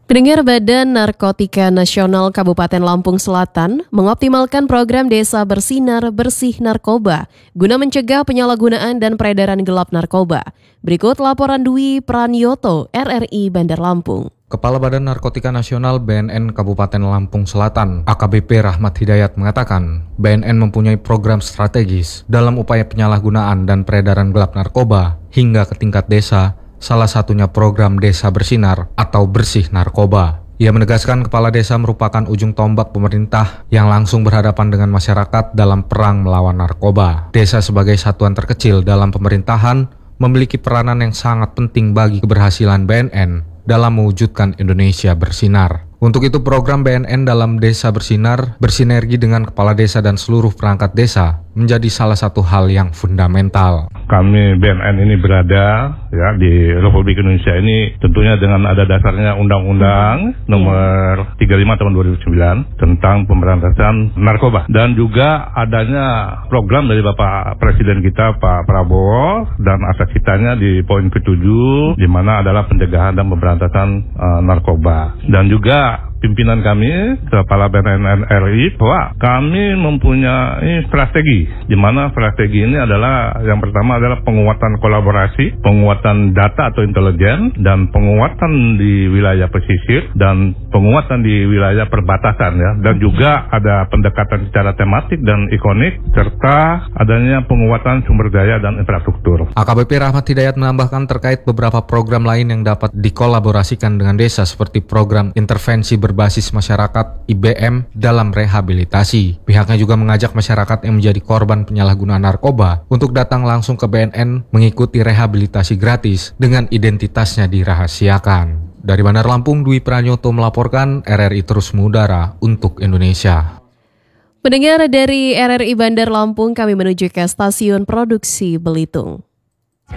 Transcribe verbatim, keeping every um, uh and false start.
Pendengar, Badan Narkotika Nasional Kabupaten Lampung Selatan mengoptimalkan program Desa Bersinar Bersih Narkoba guna mencegah penyalahgunaan dan peredaran gelap narkoba. Berikut laporan Dwi Pranyoto, R R I Bandar Lampung. Kepala Badan Narkotika Nasional B N N Kabupaten Lampung Selatan, A K B P Rahmat Hidayat mengatakan, B N N mempunyai program strategis dalam upaya penyalahgunaan dan peredaran gelap narkoba hingga ke tingkat desa, salah satunya program Desa Bersinar atau Bersih Narkoba. Ia menegaskan kepala desa merupakan ujung tombak pemerintah yang langsung berhadapan dengan masyarakat dalam perang melawan narkoba. Desa sebagai satuan terkecil dalam pemerintahan memiliki peranan yang sangat penting bagi keberhasilan B N N dalam mewujudkan Indonesia bersinar. Untuk itu program B N N dalam Desa Bersinar bersinergi dengan kepala desa dan seluruh perangkat desa menjadi salah satu hal yang fundamental. Kami B N N ini berada ya di Republik Indonesia ini tentunya dengan ada dasarnya Undang-Undang Nomor tiga puluh lima Tahun dua ribu sembilan tentang pemberantasan narkoba, dan juga adanya program dari Bapak Presiden kita Pak Prabowo dan asas-asasnya di poin ketujuh, di mana adalah pencegahan dan pemberantasan uh, narkoba, dan juga pimpinan kami, Kepala B N N R I, bahwa kami mempunyai strategi, di mana strategi ini adalah yang pertama adalah penguatan kolaborasi, penguatan data atau intelijen, dan penguatan di wilayah pesisir, dan penguatan di wilayah perbatasan ya, dan juga ada pendekatan secara tematik dan ikonik, serta adanya penguatan sumber daya dan infrastruktur. A K B P Rahmat Hidayat menambahkan terkait beberapa program lain yang dapat dikolaborasikan dengan desa seperti program intervensi berbasis masyarakat I B M dalam rehabilitasi. Pihaknya juga mengajak masyarakat yang menjadi korban penyalahgunaan narkoba untuk datang langsung ke B N N mengikuti rehabilitasi gratis dengan identitasnya dirahasiakan. Dari Bandar Lampung, Dwi Pranyoto melaporkan, R R I terus mengudara untuk Indonesia. Pendengar, dari R R I Bandar Lampung kami menuju ke stasiun produksi Belitung.